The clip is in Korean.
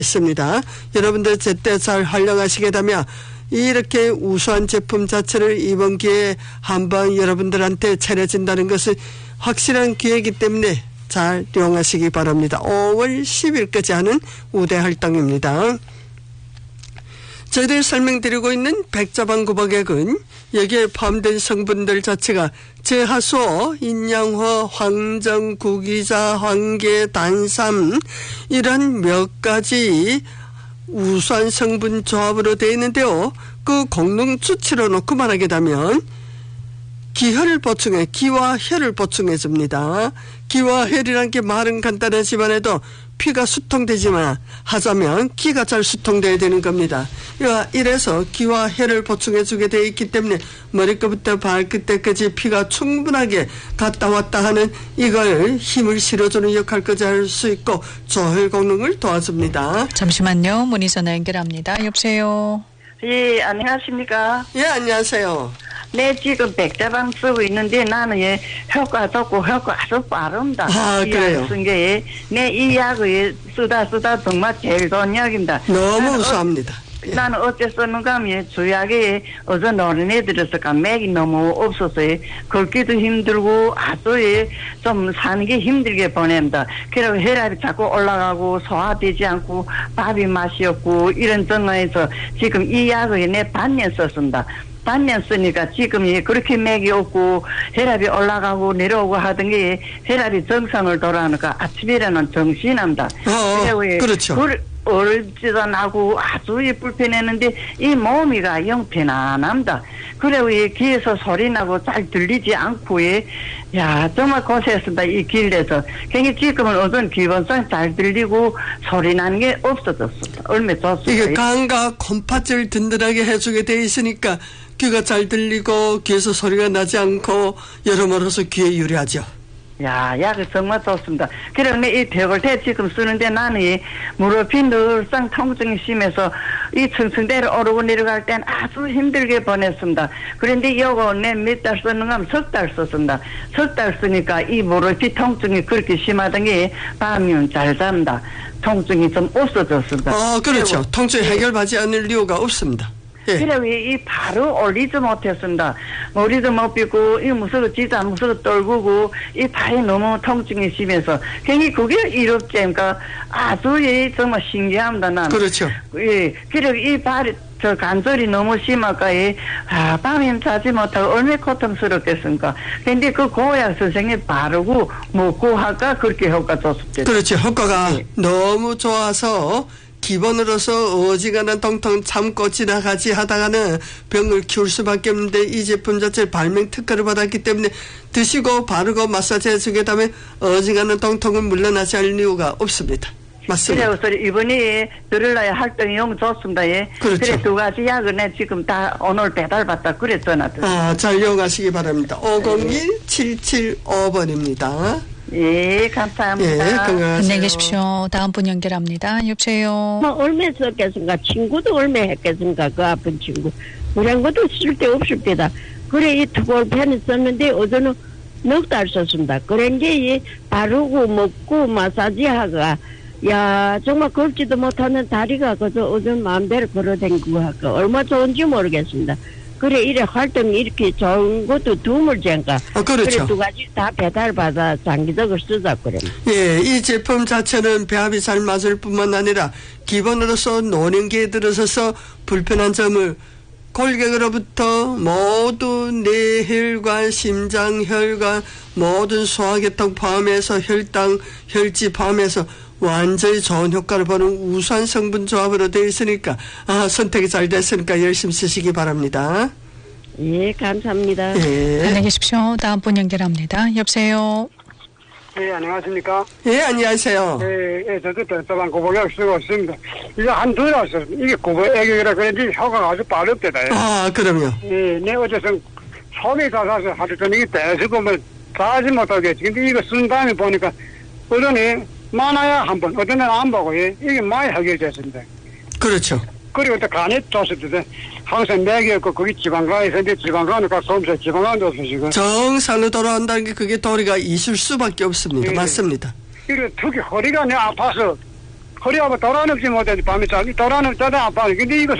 있습니다. 여러분들 제때 잘 활용하시겠다며 이렇게 우수한 제품 자체를 이번 기회에 한번 여러분들한테 차려진다는 것은 확실한 기회이기 때문에 잘 이용하시기 바랍니다. 5월 10일까지 하는 우대 활동입니다. 저희들이 설명드리고 있는 백자방구박액은 여기에 포함된 성분들 자체가 제하수오, 인양호, 황정, 구기자, 황계, 단삼 이런 몇 가지 우수한 성분 조합으로 되어 있는데요. 그 공동 수치로 놓고 말하게 되면 기혈을 보충해, 기와 혈을 보충해 줍니다. 기와 혈이란 게 말은 간단하지만 해도 피가 수통되지만 하자면 기가 잘 수통돼야 되는 겁니다. 이래서 기와 혈을 보충해 주게 되어 있기 때문에 머리끝부터 발끝까지 피가 충분하게 갔다 왔다 하는 이걸 힘을 실어주는 역할까지 할 수 있고 조혈功能을 도와줍니다. 잠시만요. 문의 전화 연결합니다. 여보세요. 예, 안녕하십니까? 예, 안녕하세요. 네, 지금 백자방 쓰고 있는데 나는 효과 좋고 효과 아주 빠릅니다. 아, 그래요? 쓴 게, 이 약을 쓰다 정말 제일 좋은 약입니다. 너무 우수합니다. 나는 어째 쓰는가 하면 주약에 어제 어린애들에서 맥이 너무 없어서 걷기도 힘들고 아주 좀 사는 게 힘들게 보냅니다. 그리고 혈압이 자꾸 올라가고 소화되지 않고 밥이 맛이 없고 이런 정황에서 지금 이 약을 내 반년 썼습니다. 반년 쓰니까 지금 그렇게 맥이 없고 혈압이 올라가고 내려오고 하던 게 혈압이 정상을 돌아오니까 아침에는 정신이 납니다. 그렇죠. 얼지도 나고 아주 불편했는데 이 몸이가 영 편안합니다. 그리고 귀에서 소리 나고 잘 들리지 않고 야 정말 고생했습니다. 이 길에서 굉장히 지금은 어떤 기본상 잘 들리고 소리 나는 게 없어졌습니다. 얼마나 좋습니다. 이게 간과 콩팥을 든든하게 해주게 돼 있으니까 귀가 잘 들리고 귀에서 소리가 나지 않고 여러모로서 귀에 유리하죠. 야, 약이 정말 좋습니다. 그리고 이 백월태 지금 쓰는데 나는 무릎이 늘상 통증이 심해서 이 청승대를 오르고 내려갈 땐 아주 힘들게 보냈습니다. 그런데 요거 내 몇 달 쓰는 건 석 달 썼습니다. 석 달 쓰니까 이 무릎이 통증이 그렇게 심하던 게 밤이면 잘 잡니다. 통증이 좀 없어졌습니다. 그렇죠. 통증이 해결하지 않을 이유가 없습니다. 예. 그래, 이 바로 올리지 못했습니다. 머리도 못 빗고, 이 무서워, 진짜 무서워 떨구고, 이 발이 너무 통증이 심해서. 괜히 그게 이롭지니까 아주 정말 신기합니다, 나는. 그렇죠. 예. 그리고 이 발이, 관절이 너무 심하니까, 밤에 자지 못하고 얼마나 고통스럽겠습니까? 근데 그 고약 선생님 바르고 먹고 할까? 그렇게 효과 좋습니다. 그렇죠. 효과가 너무 좋아서 기본으로서 어지간한 통통 참고 지나가지 하다가는 병을 키울 수밖에 없는데 이 제품 자체를 발명 특허를 받았기 때문에 드시고 바르고 마사지 해주게 되면 어지간한 통통은 물러나지 않을 이유가 없습니다. 맞습니다. 그래서 이번에 들으려야 활동이 영 좋습니다. 그렇죠. 그래 두 가지 약을 내 지금 다 오늘 배달받다 그래 전화드립니다. 잘 이용하시기 바랍니다. 501775번입니다. 예, 감사합니다. 예, 건강하세요. 안녕히 계십시오. 다음 분 연결합니다. 여보세요. 얼마 썼겠습니까? 친구도 얼마 했겠습니까? 그 아픈 친구. 그런 것도 쓸데없을 때다. 그래, 이 투골펜을 썼는데 어제는 넉 달 썼습니다. 그런 게 바르고 먹고 마사지하고 야 정말 걷지도 못하는 다리가 그저 어제 마음대로 걸어다니고 하고 얼마 좋은지 모르겠습니다. 그래 이래 활동이 이렇게 좋은 것도 드물지않까. 그렇죠. 그래 두 가지 다 배달받아 장기적으로 쓰자 그래. 예, 이 제품 자체는 배합이 잘 맞을 뿐만 아니라 기본으로서 노년기에 들어서서 불편한 점을 골격으로부터 모두 뇌혈관, 심장, 혈관, 모든 소화계통 포함해서 혈당, 혈지 포함해서 완전히 좋은 효과를 보는 우수한 성분 조합으로 되어 있으니까 선택이 잘 됐으니까 열심히 쓰시기 바랍니다. 예, 감사합니다. 예. 안녕히 계십시오. 다음 분 연결합니다. 여보세요. 예, 안녕하십니까? 예, 안녕하세요. 예, 저도 백자방 고복약 쓰고 있습니다. 이거 한 두 달 썼습니다. 이게 고복약이라 그런지 효과가 아주 빠르대다. 그럼요. 예, 내 어제선 속이 가서 하루 종일 대서 보면 다 하지 못하겠지. 근데 이거 쓴 다음에 보니까 어전에 많아야 한 번, 어떤 애는 안 보고, 이게 많이 해결됐습니다. 그렇죠. 그리고 또 간이 좋습니다. 항상 맥이 없고, 거기 지방간이 있는데, 지방간을 가서 오면서 지방간도 없으시고. 정상으로 돌아온다는 게 그게 도리가 있을 수밖에 없습니다. 예. 맞습니다. 이래 특히 허리가 내 아파서, 허리 아파 돌아눕지 못해 밤에 자기 돌아눕자다 아파 근데 이거